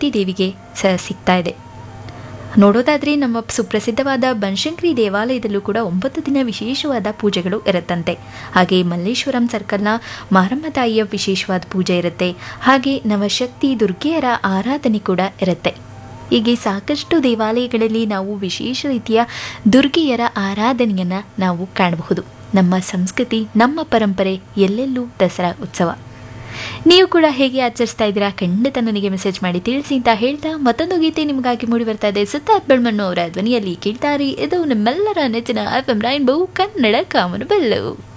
ಶಕ್ತಿ ದೇವಿಗೆ ಸಿಗ್ತಾ ಇದೆ. ನೋಡೋದಾದರೆ ನಮ್ಮ ಸುಪ್ರಸಿದ್ಧವಾದ ಬನಶಂಕರಿ ದೇವಾಲಯದಲ್ಲೂ ಕೂಡ 9 ದಿನ ವಿಶೇಷವಾದ ಪೂಜೆಗಳು ಇರುತ್ತಂತೆ. ಹಾಗೆ ಮಲ್ಲೇಶ್ವರಂ ಸರ್ಕಲ್ನ ಮಾರಮ್ಮ ತಾಯಿಯ ವಿಶೇಷವಾದ ಪೂಜೆ ಇರುತ್ತೆ. ಹಾಗೆ ನವಶಕ್ತಿ ದುರ್ಗೆಯರ ಆರಾಧನೆ ಕೂಡ ಇರುತ್ತೆ. ಹೀಗೆ ಸಾಕಷ್ಟು ದೇವಾಲಯಗಳಲ್ಲಿ ನಾವು ವಿಶೇಷ ರೀತಿಯ ದುರ್ಗೆಯರ ಆರಾಧನೆಯನ್ನು ನಾವು ಕಾಣಬಹುದು. ನಮ್ಮ ಸಂಸ್ಕೃತಿ, ನಮ್ಮ ಪರಂಪರೆ ಎಲ್ಲೆಲ್ಲೂ ದಸರಾ ಉತ್ಸವ. ನೀವು ಕೂಡ ಹೇಗೆ ಆಚರಿಸ್ತಾ ಇದ್ದೀರಾ ಖಂಡಿತ ನನಗೆ ಮೆಸೇಜ್ ಮಾಡಿ ತಿಳಿಸಿ ಅಂತ ಹೇಳ್ತಾ ಮತ್ತೊಂದು ಗೀತೆ ನಿಮಗಾಗಿ ಮೂಡಿ ಬರ್ತಾ ಇದೆ. ಸಿದ್ಧಾರ್ಥ್ ಬೆಳ್ಮಣ್ಣು ಅವರ ಧ್ವನಿಯಲ್ಲಿ ಕೇಳ್ತಾರೆ. ಇದು ನಿಮ್ಮೆಲ್ಲರ ನೆಚ್ಚಿನ FM ರೈನ್ಬೋ ಕನ್ನಡ ಕಾಮನಬಿಲ್ಲು.